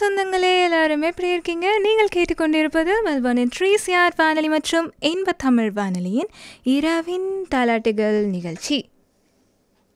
சொந்தங்களே எல்லாரும் எப்படி இருக்கீங்க? நீங்கள் கேட்டுக்கொண்டிருப்பது மெல்பர்னின் 3CR வானொலி மற்றும் இன்ப தமிழ் வானொலியின் இரவின் தாலாட்டுகள் நிகழ்ச்சி.